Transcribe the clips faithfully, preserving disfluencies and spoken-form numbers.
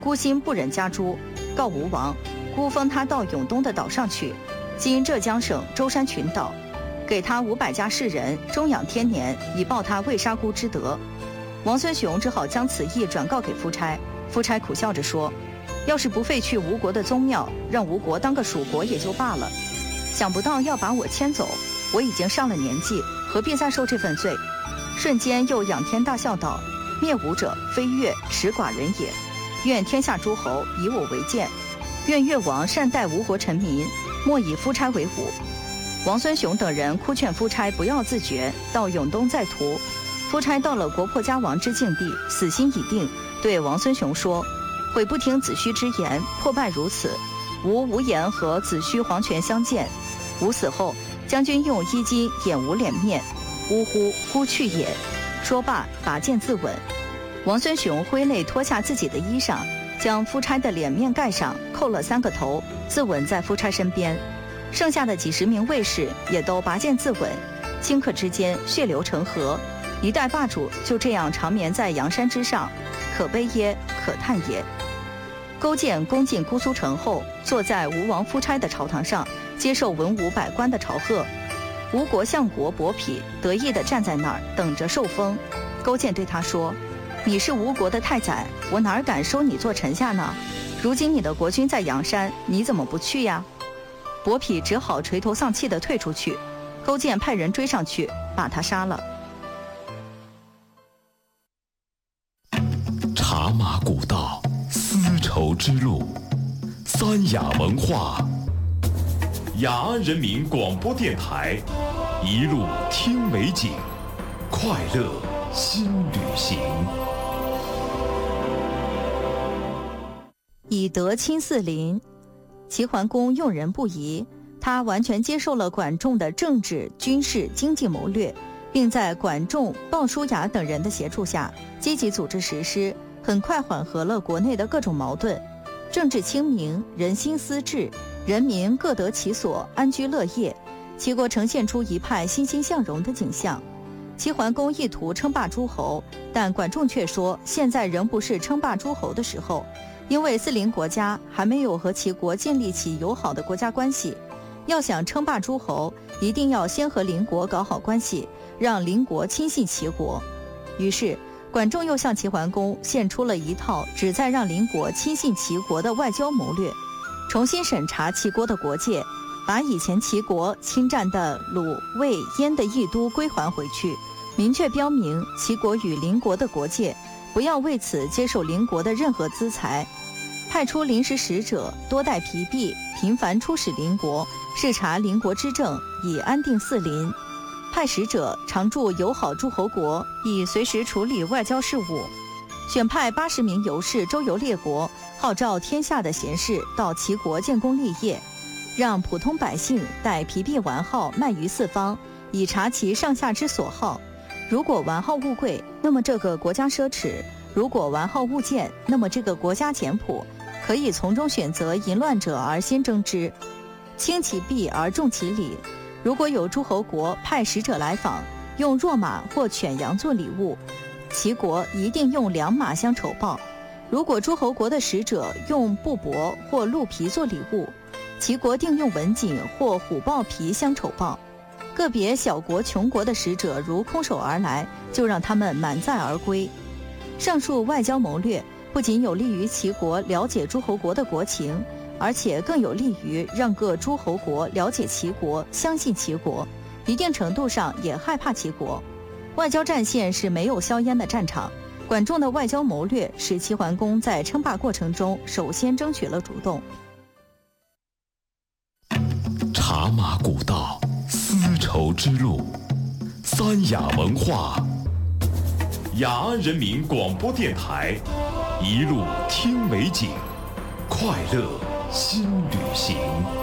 孤心不忍家诸，告吴王，孤封他到永东的岛上去，今浙江省舟山群岛，给他五百家士人，终养天年，以报他未杀孤之德。王孙雄只好将此意转告给夫差，夫差苦笑着说，要是不废去吴国的宗庙，让吴国当个属国也就罢了，想不到要把我迁走，我已经上了年纪，何必再受这份罪？瞬间又仰天大笑道，灭吴者非越耻寡人也，愿天下诸侯以我为鉴，愿越王善待吴国臣民，莫以夫差为伍。王孙雄等人哭劝夫差不要自绝，到永东再图。夫差到了国破家亡之境地，死心已定，对王孙雄说，悔不听子虚之言，破败如此，吾无颜和子虚黄泉相见。吾死后，将军用衣襟掩吾脸面，呜呼，孤去也。说罢，拔剑自刎。王孙雄挥泪脱下自己的衣裳，将夫差的脸面盖上，叩了三个头，自刎在夫差身边。剩下的几十名卫士也都拔剑自刎，顷刻之间血流成河，一代霸主就这样长眠在阳山之上，可悲耶，可叹耶。勾践攻进姑苏城后，坐在吴王夫差的朝堂上，接受文武百官的朝贺。吴国相国伯嚭得意地站在那儿，等着受封。勾践对他说，你是吴国的太宰，我哪敢收你做臣下呢？如今你的国君在阳山，你怎么不去呀？伯嚭只好垂头丧气地退出去。勾践派人追上去，把他杀了。 茶马古道，丝绸之路，三雅文化。雅安人民广播电台，一路听美景，快乐新旅行。 以德亲四邻，齐桓公用人不疑，他完全接受了管仲的政治、军事、经济谋略，并在管仲、鲍叔牙等人的协助下，积极组织实施，很快缓和了国内的各种矛盾，政治清明，人心思治，人民各得其所，安居乐业，齐国呈现出一派欣欣向荣的景象。齐桓公意图称霸诸侯，但管仲却说，现在仍不是称霸诸侯的时候，因为四邻国家还没有和齐国建立起友好的国家关系，要想称霸诸侯，一定要先和邻国搞好关系，让邻国亲信齐国。于是管仲又向齐桓公献出了一套旨在让邻国亲信齐国的外交谋略，重新审查齐国的国界，把以前齐国侵占的鲁、魏、燕的邑都归还回去，明确标明齐国与邻国的国界，不要为此接受邻国的任何资财，派出临时使者，多带疲弊，频繁出使邻国，视察邻国之政，以安定四邻。派使者常驻友好诸侯国，以随时处理外交事务。选派八十名游士周游列国，号召天下的贤士到齐国建功立业，让普通百姓带疲弊玩好卖于四方，以察其上下之所好。如果玩好物贵，那么这个国家奢侈；如果玩好物贱，那么这个国家简朴，可以从中选择淫乱者而先征之，轻其弊而重其礼。如果有诸侯国派使者来访，用弱马或犬羊做礼物，齐国一定用良马相酬报；如果诸侯国的使者用布帛或鹿皮做礼物，齐国定用文锦或虎豹皮相酬报。个别小国穷国的使者如空手而来，就让他们满载而归。上述外交谋略不仅有利于齐国了解诸侯国的国情，而且更有利于让各诸侯国了解齐国，相信齐国，一定程度上也害怕齐国。外交战线是没有硝烟的战场，管仲的外交谋略使齐桓公在称霸过程中首先争取了主动。 茶马古道，丝绸之路，三雅文化。雅安人民广播电台，一路听美景，快乐新旅行。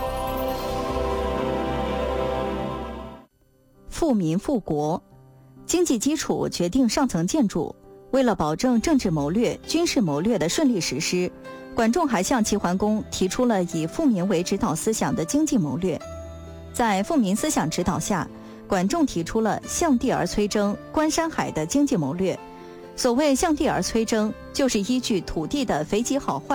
富民富国，经济基础决定上层建筑。为了保证政治谋略、军事谋略的顺利实施，管仲还向齐桓公提出了以富民为指导思想的经济谋略。在富民思想指导下，管仲提出了向地而摧征、观山海的经济谋略。所谓向地而摧征，就是依据土地的肥瘠好坏